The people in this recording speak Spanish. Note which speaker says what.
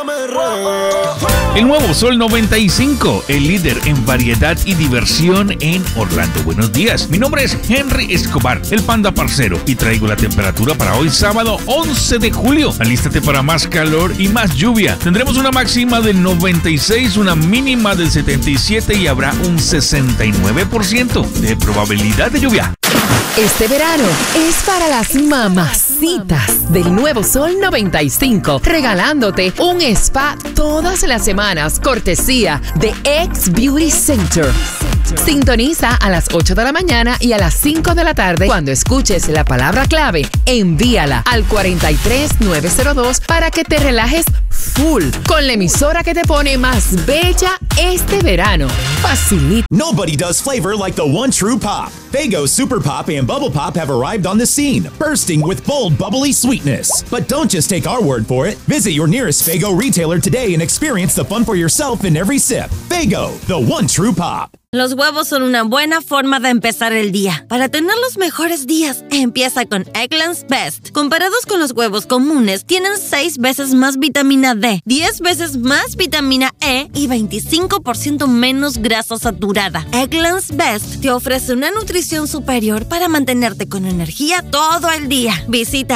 Speaker 1: El nuevo Sol 95, el líder en variedad y diversión en Orlando. Buenos días, mi nombre es Henry Escobar, el Panda Parcero, y traigo la temperatura para hoy sábado 11 de julio. Alístate para más calor y más lluvia. Tendremos una máxima del 96, una mínima del 77 y habrá un 69% de probabilidad de lluvia.
Speaker 2: Este verano es para las mamacitas del Nuevo Sol 95, regalándote un spa todas las semanas, cortesía de X Beauty Center. Sintoniza a las 8 de la mañana y a las 5 de la tarde. Cuando escuches la palabra clave, envíala al 43902 para que te relajes full con la emisora que te pone más bella este verano. Facilita.
Speaker 3: Nobody does flavor like the one true pop. Faygo Super Pop and Bubble Pop have arrived on the scene, bursting with bold, bubbly sweetness. But don't just take our word for it. Visit your nearest Faygo retailer today and experience the fun for yourself in every sip. Faygo, the one true pop.
Speaker 4: Los huevos son una buena forma de empezar el día. Para tener los mejores días, empieza con Eggland's Best. Comparados con los huevos comunes, tienen 6 veces más vitamina D, 10 veces más vitamina E y 25% menos grasa saturada. Eggland's Best te ofrece una nutrición superior para mantenerte con energía todo el día. Visita